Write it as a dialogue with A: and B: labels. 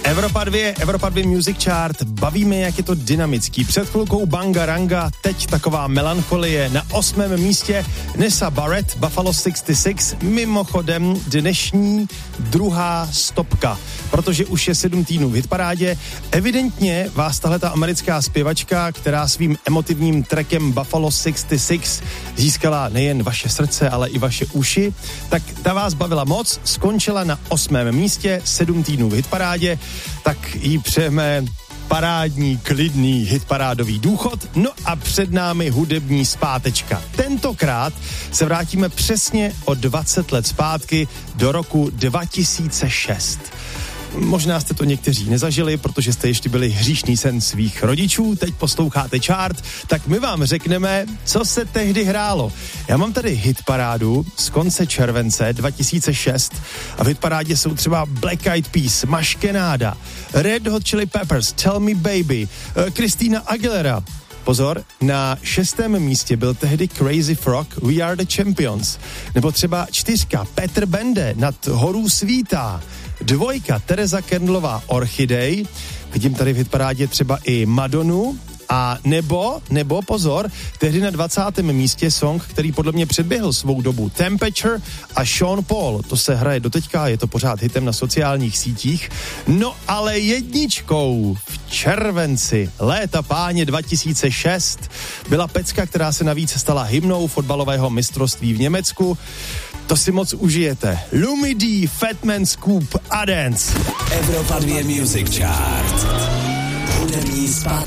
A: Evropa 2 Music Chart, bavíme, jak je to dynamický. Před chvilkou Banga Ranga, teď taková melancholie. Na 8. místě Nessa Barrett, Buffalo 66, mimochodem dnešní druhá stopka, protože už je 7 týdnů v hitparádě. Evidentně vás tahleta americká zpěvačka, která svým emotivním trackem Buffalo 66 získala nejen vaše srdce, ale i vaše uši, tak ta vás bavila moc, skončila na 8. místě, 7 týdnů v hitparádě, tak jí přejeme parádní, klidný hitparádový důchod. No a před námi hudební zpátečka. Tentokrát se vrátíme přesně o 20 let zpátky do roku 2006. Možná jste to někteří nezažili, protože jste ještě byli hříšný sen svých rodičů, teď posloucháte chart, tak my vám řekneme, co se tehdy hrálo. Já mám tady hitparádu z konce července 2006 a v hitparádě jsou třeba Black Eyed Peas, Maškenáda, Red Hot Chili Peppers, Tell Me Baby, Christina Aguilera. Pozor, na 6. místě byl tehdy Crazy Frog, We Are the Champions, nebo třeba 4. Petr Bende, Nad horou svítá, 2. Tereza Kendlová, Orchidej, vidím tady v hitparádě třeba i Madonu, a nebo pozor, tehdy na 20. místě song, který podle mě předběhl svou dobu, Temperature a Sean Paul, to se hraje doteďka, je to pořád hitem na sociálních sítích, no ale jedničkou v červenci léta páně 2006 byla pecka, která se navíc stala hymnou fotbalového mistrovství v Německu. To si moc užijete. Lumi D, Fatman Scoop a Dance.
B: Evropa 2 Music Chart. Hudební zpátek.